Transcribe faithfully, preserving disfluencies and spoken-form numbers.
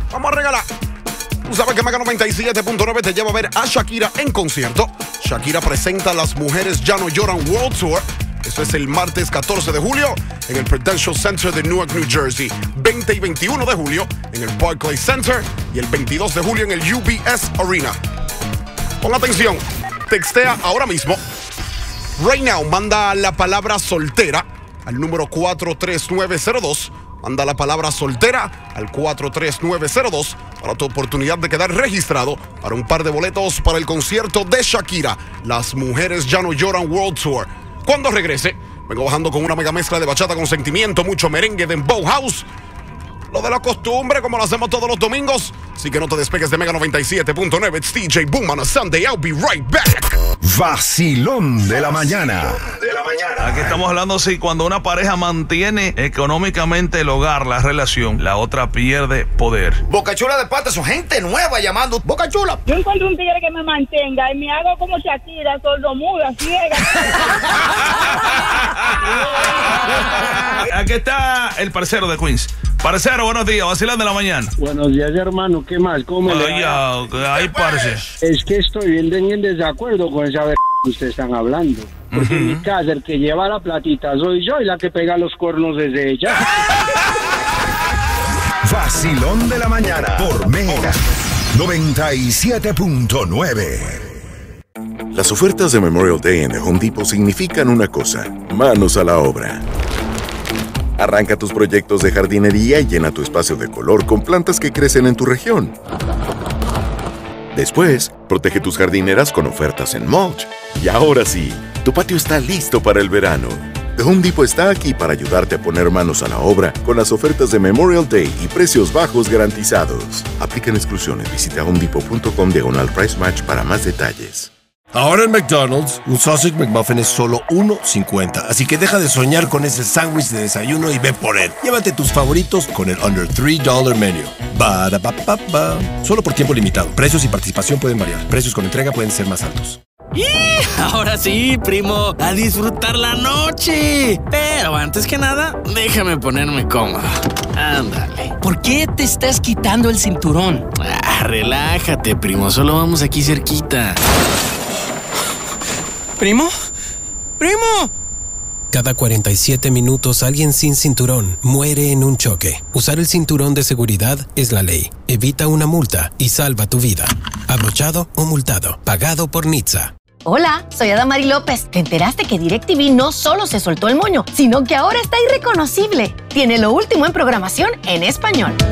Vamos a regalar. Tú sabes que Mega noventa y siete punto nueve te lleva a ver a Shakira en concierto. Shakira presenta Las Mujeres Ya No Lloran World Tour. Eso es el martes catorce de julio en el Prudential Center de Newark, New Jersey. veinte y veintiuno de julio en el Barclays Center y el veintidós de julio en el U B S Arena. Pon atención, textea ahora mismo. Right now, manda la palabra soltera al número cuatro tres nueve cero dos. Manda la palabra soltera al cuatro tres nueve cero dos para tu oportunidad de quedar registrado para un par de boletos para el concierto de Shakira, Las Mujeres Ya No Lloran World Tour. Cuando regrese, vengo bajando con una mega mezcla de bachata con sentimiento, mucho merengue, dembow house. Lo de la costumbre, como lo hacemos todos los domingos. Así que no te despegues de Mega noventa y siete punto nueve. It's D J Boom on a Sunday. I'll be right back. Vacilón de la mañana. De la mañana. Aquí estamos hablando si cuando una pareja mantiene económicamente el hogar, la relación, la otra pierde poder. Bocachula de Pata, son gente nueva llamando. Bocachula. Yo encuentro un tigre que me mantenga y me hago como Shakira, sordomuda, ciega. Aquí está el parcero de Queens. Parcero, buenos días, vacilón de la mañana. Buenos días, hermano, ¿qué más? ¿Cómo le va? Ay, ay, parce. Es que estoy bien en desacuerdo con esa ver que ustedes están hablando. Porque en mi casa el que lleva la platita soy yo y la que pega los cuernos es ella. Vacilón de la mañana por Mega noventa y siete punto nueve. Las ofertas de Memorial Day en The Home Depot significan una cosa: manos a la obra. Arranca tus proyectos de jardinería y llena tu espacio de color con plantas que crecen en tu región. Después, protege tus jardineras con ofertas en mulch. Y ahora sí, tu patio está listo para el verano. The Home Depot está aquí para ayudarte a poner manos a la obra con las ofertas de Memorial Day y precios bajos garantizados. Aplican exclusiones. Visita homedepot.com diagonal price match para más detalles. Ahora en McDonald's, un Sausage McMuffin es solo uno cincuenta. Así que deja de soñar con ese sándwich de desayuno y ve por él. Llévate tus favoritos con el Under tres dólares Menu. Ba-da-ba-ba-ba. Solo por tiempo limitado. Precios y participación pueden variar. Precios con entrega pueden ser más altos. ¡Y! Ahora sí, primo, a disfrutar la noche. Pero antes que nada, déjame ponerme cómodo. Ándale. ¿Por qué te estás quitando el cinturón? Ah, relájate, primo, solo vamos aquí cerquita. ¿Primo? ¡Primo! Cada cuarenta y siete minutos alguien sin cinturón muere en un choque. Usar el cinturón de seguridad es la ley. Evita una multa y salva tu vida. Abrochado o multado. Pagado por N H T S A. Hola, soy Adamari López. ¿Te enteraste que DirecTV no solo se soltó el moño, sino que ahora está irreconocible? Tiene lo último en programación en español.